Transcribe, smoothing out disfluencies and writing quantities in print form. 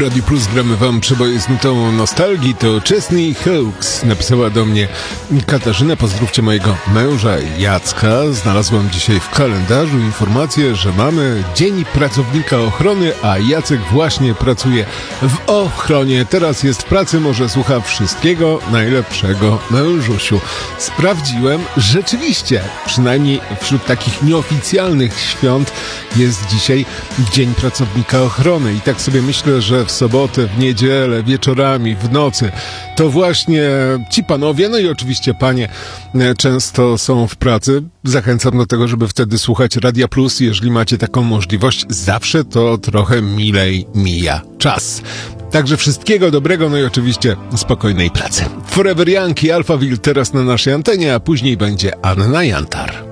Radiu Plus gramy wam przeboje z nutą nostalgii. To Chesney Hawkes. Napisała do mnie Katarzyna. Pozdrówcie mojego męża Jacka. Znalazłam dzisiaj w kalendarzu informację, że mamy Dzień Pracownika Ochrony, a Jacek właśnie pracuje w ochronie. Teraz jest w pracy, może słucha. Wszystkiego najlepszego, mężusiu. Sprawdziłem, rzeczywiście, przynajmniej wśród takich nieoficjalnych świąt jest dzisiaj Dzień Pracownika Ochrony. I tak sobie myślę, że w sobotę, w niedzielę, wieczorami, w nocy to właśnie ci panowie, no i oczywiście panie często są w pracy. Zachęcam do tego, żeby wtedy słuchać Radia Plus. Jeżeli macie taką możliwość, zawsze to trochę milej mija czas. Także wszystkiego dobrego, no i oczywiście spokojnej pracy. Forever Young i Alphaville teraz na naszej antenie, a później będzie Anna Jantar.